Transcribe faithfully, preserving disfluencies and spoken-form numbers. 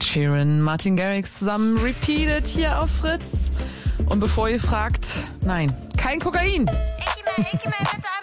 Sheeran, Martin Garrix zusammen repeated hier auf Fritz. Und bevor ihr fragt, nein, kein Kokain. Ich, ich, ich, ich,